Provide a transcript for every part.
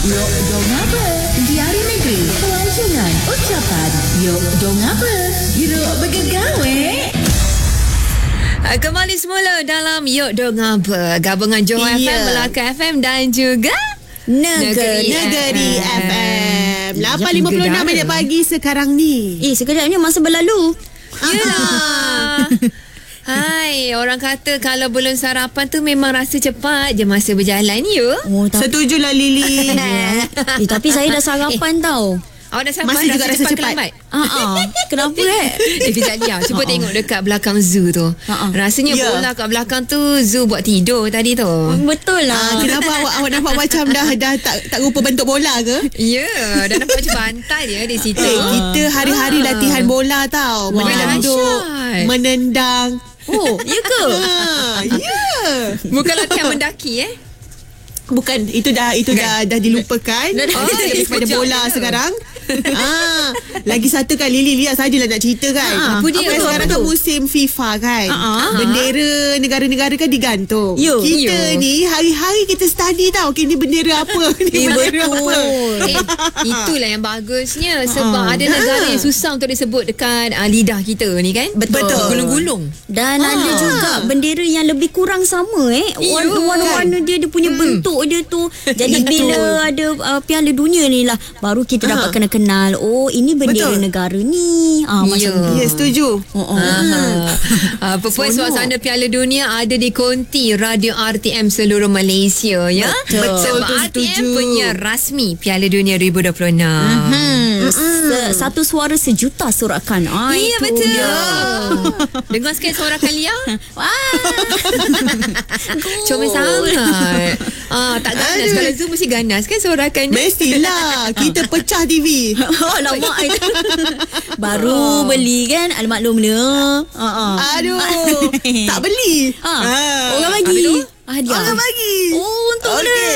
Yok dong apa? Diari negeri, pelancongan, ucapan. Yok dong apa? Hiruk bergegawe. Kembali semula dalam Yok Dong Apa, gabungan Johor FM, Melaka FM dan juga Negeri FM. 8.56 minit pagi sekarang ni. Sekejapnya masa berlalu. Yelah. Hai, orang kata kalau belum sarapan tu memang rasa cepat je masa berjalan, ya? Setujulah Lily. Tapi saya dah sarapan tau. Awak dah sampai, Masih juga rasa cepat. Kenapa Kejap dia, cuba tengok dekat belakang zoo tu. Rasanya bola kat belakang tu zoo buat tidur tadi tu. Betul lah. Kenapa awak nampak macam dah tak rupa bentuk bola ke? Ya, dah nampak macam bantal dia di situ. Kita hari-hari latihan bola tau. Menanduk, menendang. Oh, ya ke? Ya. Bukan latihan mendaki Bukan, itu dah dilupakan. Kita lebih kepada bola sekarang. Lagi satu kan Lily, lihat sajalah nak cerita kan. Apa dia? Sekarang kan musim FIFA kan. Bendera negara-negara kan digantung. Kita ni hari-hari kita study tau. Ni bendera apa? Ni bendera apa? Itulah yang bagusnya. Sebab ada negara yang susah untuk disebut dekat lidah kita ni kan. Betul. Gulung-gulung. Dan ada juga bendera yang lebih kurang sama warna-warna dia punya bentuk dia tu. Jadi bila ada Piala Dunia ni lah baru kita dapat kenal. Oh, ini bendera negara ni. Macam Ya, setuju. Apa pun suasana Piala Dunia ada di konti Radio RTM seluruh Malaysia, ya. Betul. Sebab RTM penyiar rasmi Piala Dunia 2026. Satu suara sejuta sorakan. Ya, betul. Dengar sikit sorakan Lia. Comel sangat. Tak ganas. Kalau Zoom mesti ganas kan sorakan ni. Mestilah. Kita pecah TV. Lama baru beli kan. Maklum dia. Aduh. Tak beli. Orang bagi. Hadiah. Orang bagi. Oh, untuk dia.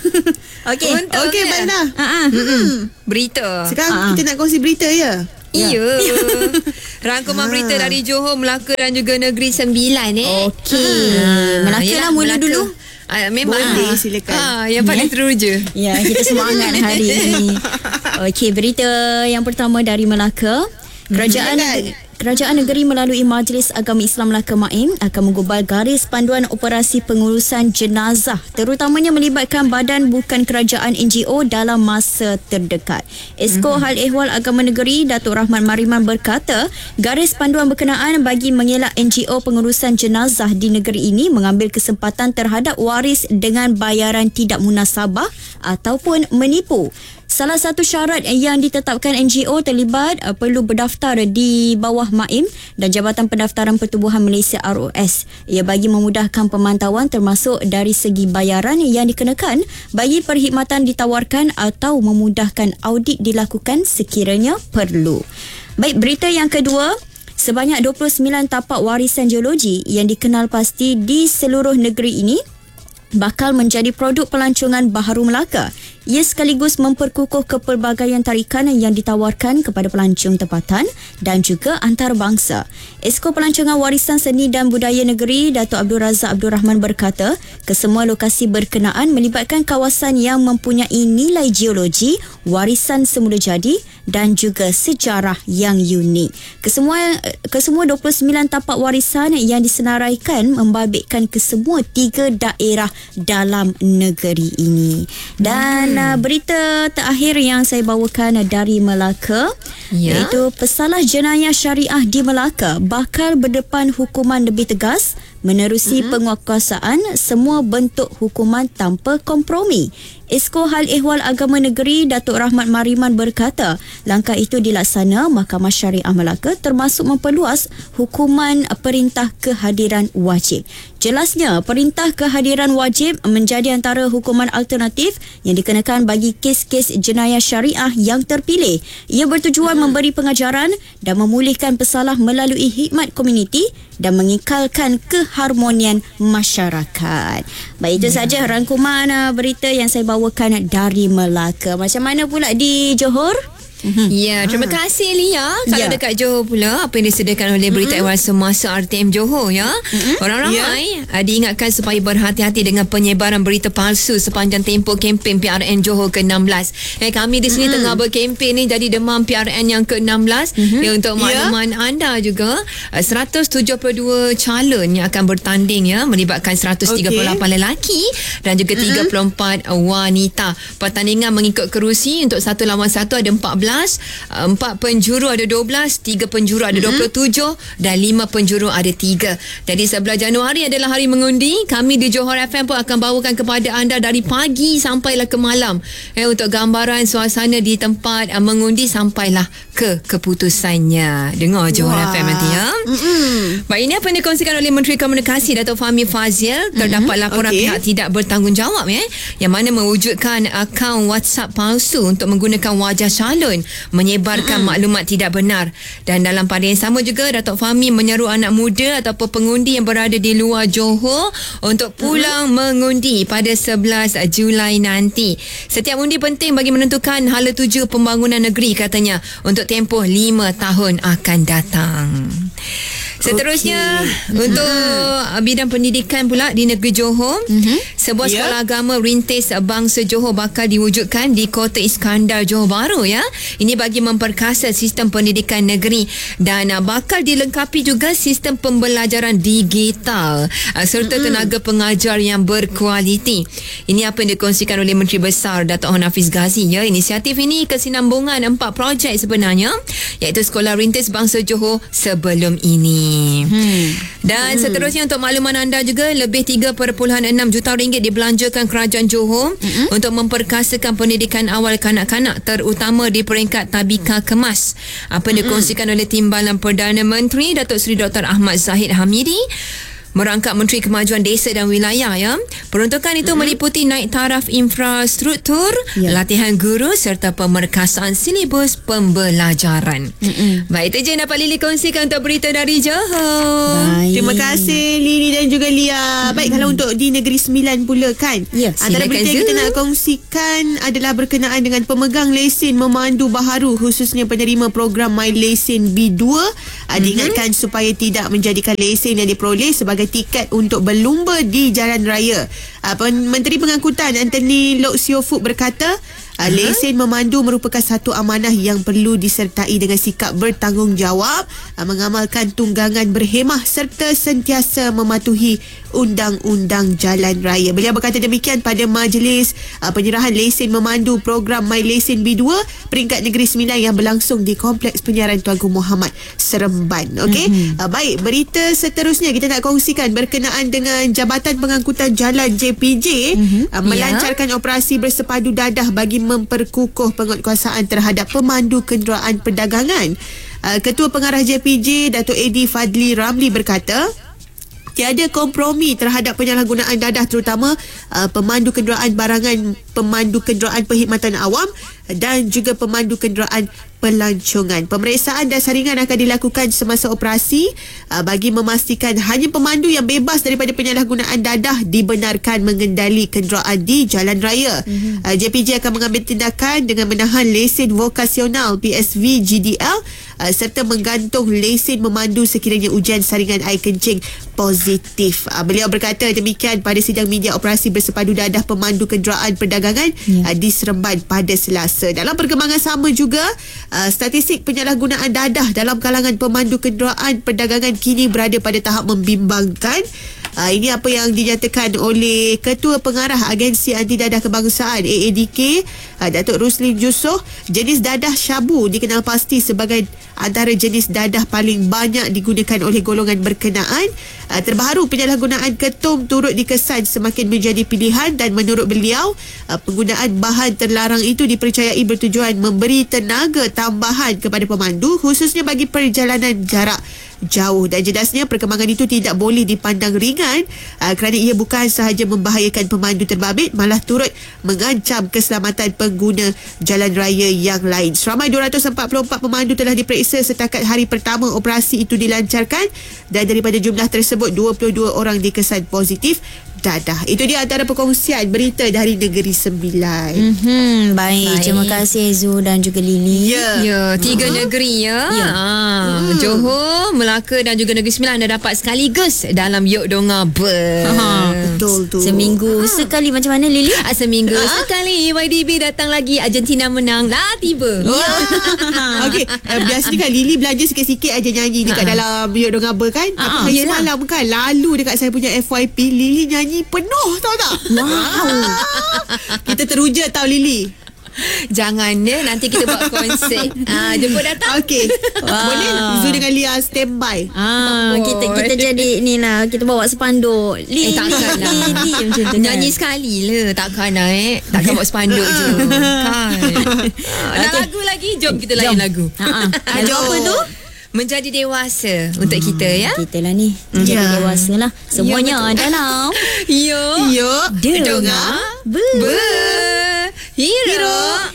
Okey, baiklah. Berita. Sekarang kita nak kongsi berita ya. Ya. Rangkuman berita dari Johor, Melaka dan juga Negeri Sembilan Okey. Melaka lah mula dulu. Memang boleh, silakan. yang paling teruja. Ya, kita semangat hari ini. Okey, berita yang pertama dari Melaka. Kerajaan negeri melalui Majlis Agama Islam Melaka MAIM akan menggubal garis panduan operasi pengurusan jenazah terutamanya melibatkan badan bukan kerajaan NGO dalam masa terdekat. Esko Hal Ehwal Agama Negeri Datuk Rahman Mariman berkata, garis panduan berkenaan bagi mengelak NGO pengurusan jenazah di negeri ini mengambil kesempatan terhadap waris dengan bayaran tidak munasabah ataupun menipu. Salah satu syarat yang ditetapkan NGO terlibat perlu berdaftar di bawah MAIM dan Jabatan Pendaftaran Pertubuhan Malaysia ROS. Ia bagi memudahkan pemantauan termasuk dari segi bayaran yang dikenakan bagi perkhidmatan ditawarkan atau memudahkan audit dilakukan sekiranya perlu. Baik, berita yang kedua. Sebanyak 29 tapak warisan geologi yang dikenal pasti di seluruh negeri ini bakal menjadi produk pelancongan Baharu Melaka. Ia sekaligus memperkukuh kepelbagaian tarikan yang ditawarkan kepada pelancong tempatan dan juga antarabangsa. Esko Pelancongan Warisan Seni dan Budaya Negeri Datuk Abdul Razak Abdul Rahman berkata, kesemua lokasi berkenaan melibatkan kawasan yang mempunyai nilai geologi, warisan semula jadi dan juga sejarah yang unik. Kesemua 29 tapak warisan yang disenaraikan membabitkan kesemua 3 daerah dalam negeri ini. Dan berita terakhir yang saya bawakan dari Melaka, iaitu pesalah jenayah syariah di Melaka bakal berdepan hukuman lebih tegas menerusi penguatkuasaan semua bentuk hukuman tanpa kompromi. Esko Hal Ehwal Agama Negeri Datuk Rahmat Mariman berkata, langkah itu dilaksana Mahkamah Syariah Melaka termasuk memperluas hukuman perintah kehadiran wajib. Jelasnya, perintah kehadiran wajib menjadi antara hukuman alternatif yang dikenakan bagi kes-kes jenayah syariah yang terpilih. Ia bertujuan memberi pengajaran dan memulihkan pesalah melalui khidmat komuniti dan mengekalkan keharmonian masyarakat. Baik, itu saja rangkuman berita yang saya bawakan dari Melaka. Macam mana pula di Johor? Ya, terima kasih Lia. Kalau Ya. dekat Johor pula, apa yang disediakan oleh Berita Awal Semasa RTM Johor ya. Orang ramai diingatkan supaya berhati-hati dengan penyebaran berita palsu sepanjang tempoh kempen PRN Johor ke-16. Kami di sini tengah berkempen ni jadi demam PRN yang ke-16. Untuk makluman anda juga, 172 calon yang akan bertanding ya, melibatkan 138 lelaki dan juga 34 wanita. Pertandingan mengikut kerusi. Untuk 1 lawan 1 ada 14, 4 penjuru ada 12, 3 penjuru ada 27 dan 5 penjuru ada 3. Jadi 11 Januari adalah hari mengundi. Kami di Johor FM pun akan bawakan kepada anda dari pagi sampailah ke malam untuk gambaran suasana di tempat mengundi sampailah ke keputusannya. Dengar Johor FM nanti ya. Baik, ini apa yang dikongsikan oleh Menteri Komunikasi Datuk Fahmi Fadzil. Terdapat laporan pihak tidak bertanggungjawab yang mana mewujudkan akaun WhatsApp palsu untuk menggunakan wajah calon menyebarkan maklumat tidak benar. Dan dalam pada yang sama juga, Datuk Fahmi menyeru anak muda ataupun pengundi yang berada di luar Johor untuk pulang mengundi pada 11 Julai nanti. Setiap undi penting bagi menentukan hala tuju pembangunan negeri, katanya, untuk tempoh 5 tahun akan datang. Seterusnya, untuk bidang pendidikan pula di negeri Johor, sebuah sekolah agama rintis bangsa Johor bakal diwujudkan di Kota Iskandar, Johor Bahru ya. Ini bagi memperkasa sistem pendidikan negeri dan bakal dilengkapi juga sistem pembelajaran digital serta tenaga pengajar yang berkualiti. Ini apa yang dikongsikan oleh Menteri Besar Datuk Hafiz Ghazi ya. Inisiatif ini kesinambungan 4 projek sebenarnya, iaitu Sekolah Rintis Bangsa Johor sebelum ini. Dan seterusnya, untuk makluman anda juga, lebih 3.6 juta ringgit dibelanjakan kerajaan Johor untuk memperkasakan pendidikan awal kanak-kanak, terutama di peringkat tabika kemas. Apa yang dikongsikan oleh Timbalan Perdana Menteri Datuk Seri Dr. Ahmad Zahid Hamidi merangkap Menteri Kemajuan Desa dan Wilayah ya. Peruntukan itu meliputi naik taraf infrastruktur, latihan guru serta pemerkasaan silibus pembelajaran. Baik, itu je yang dapat Lily kongsikan untuk berita dari Johor. Terima kasih Lily dan juga Lia. Baik, kalau untuk di Negeri Sembilan pula kan, antara berita yang kita nak kongsikan adalah berkenaan dengan pemegang lesen memandu baharu, khususnya penerima program My Lesen B2, diingatkan supaya tidak menjadikan lesen yang diperoleh sebagai tiket untuk berlumba di jalan raya. Menteri Pengangkutan Anthony Loke Sio Fook berkata, lesen memandu merupakan satu amanah yang perlu disertai dengan sikap bertanggungjawab, mengamalkan tunggangan berhemah serta sentiasa mematuhi undang-undang jalan raya. Beliau berkata demikian pada majlis penyerahan lesen memandu program My Lesen B2 peringkat Negeri Sembilan yang berlangsung di Kompleks Penyiaran Tuanku Muhammad, Seremban. Baik, berita seterusnya kita nak kongsikan berkenaan dengan Jabatan Pengangkutan Jalan JPJ melancarkan operasi bersepadu dadah bagi memperkukuh penguatkuasaan terhadap pemandu kenderaan perdagangan. Ketua Pengarah JPJ Datuk Edi Fadli Ramli berkata, tiada kompromi terhadap penyalahgunaan dadah, terutama pemandu kenderaan barangan, pemandu kenderaan perkhidmatan awam dan juga pemandu kenderaan pelancongan. Pemeriksaan dan saringan akan dilakukan semasa operasi bagi memastikan hanya pemandu yang bebas daripada penyalahgunaan dadah dibenarkan mengendali kenderaan di jalan raya. JPJ akan mengambil tindakan dengan menahan lesen vokasional PSV GDL serta menggantung lesen memandu sekiranya ujian saringan air kencing positif. Beliau berkata demikian pada sidang media operasi bersepadu dadah pemandu kenderaan perdagangan di Seremban pada Selasa. Dalam perkembangan sama juga, statistik penyalahgunaan dadah dalam kalangan pemandu kenderaan perdagangan kini berada pada tahap membimbangkan. Ini apa yang dinyatakan oleh Ketua Pengarah Agensi Anti Dadah Kebangsaan AADK, Datuk Ruslin Yusof. Jenis dadah syabu dikenal pasti sebagai antara jenis dadah paling banyak digunakan oleh golongan berkenaan. Terbaru, penyalahgunaan ketum turut dikesan semakin menjadi pilihan dan menurut beliau, penggunaan bahan terlarang itu dipercayai bertujuan memberi tenaga tambahan kepada pemandu, khususnya bagi perjalanan jarak jauh. Dan jedasnya, perkembangan itu tidak boleh dipandang ringan kerana ia bukan sahaja membahayakan pemandu terbabit, malah turut mengancam keselamatan pengguna jalan raya yang lain. Seramai 244 pemandu telah diperiksa setakat hari pertama operasi itu dilancarkan, dan daripada jumlah tersebut 22 orang dikesan positif dadah. Itu dia antara perkongsian berita dari Negeri Sembilan. Baik. Terima kasih Zul dan juga Lily. Ya, 3 negeri ya. Johor, Melaka dan juga Negeri Sembilan anda dapat sekaligus dalam Yok Donga Ber. Betul tu. Seminggu sekali macam mana Lily? Seminggu sekali YDB datang lagi. Argentina menang lah tiba. Okey, biasanya kan Lily belanja sikit-sikit aja nyanyi dekat dalam Yok Donga Ber kan. Tapi hari semalam kan lalu dekat saya punya FYP Lily nyanyi penuh, tahu tak? Wow. Kita teruja tau Lily. Jangan ya, nanti kita buat konsert. Jemput datang. Okey. Boleh Zul dengan Lia standby. Kita jadi ni lah, kita bawa spanduk. Takkan lah. Nyanyi sekali lah. Takkan lah takkan bawa spanduk je kan. Ada lagu lagi. Jom kita layan lagu. Lagu apa tu? Menjadi dewasa untuk kita ya. Kita lah ni menjadi dewasa lah. Semuanya dalam Yok Donga Ber Hero